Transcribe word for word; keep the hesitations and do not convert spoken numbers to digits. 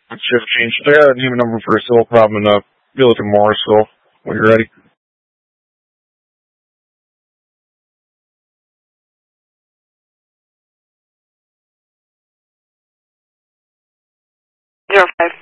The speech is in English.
Shift change. I got a name and number for a civil problem in uh, Village of Morrisville. When you're ready. Zero five.